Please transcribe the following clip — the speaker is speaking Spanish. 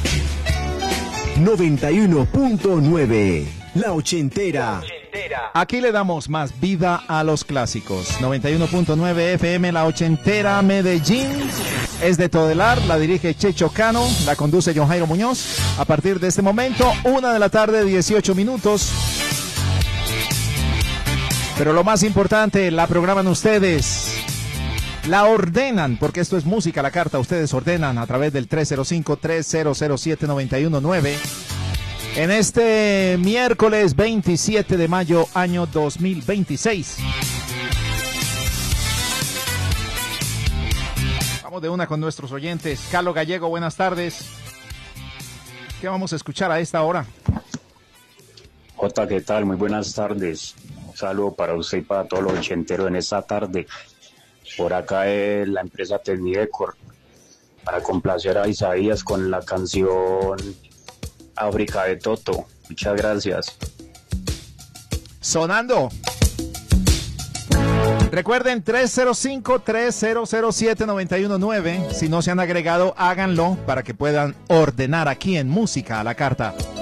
91.9, La Ochentera. Aquí le damos más vida a los clásicos. 91.9 FM, La Ochentera, Medellín. Es de Todelar, la dirige Checho Cano, la conduce John Jairo Muñoz. A partir de este momento, 1 de la tarde, 18 minutos. Pero lo más importante, la programan ustedes. La ordenan, porque esto es música, la carta. Ustedes ordenan a través del 305-3007-919. En este miércoles 27 de mayo, año 2026. Vamos de una con nuestros oyentes. Carlos Gallego, buenas tardes. ¿Qué vamos a escuchar a esta hora? Jota, ¿qué tal? Muy buenas tardes. Un saludo para usted y para todos los ochenteros en esta tarde. Por acá es la empresa Tecnidecor, para complacer a Isaías con la canción África de Toto. Muchas gracias. Sonando. Recuerden 305-3007-919. Si no se han agregado, háganlo para que puedan ordenar aquí en Música a la Carta.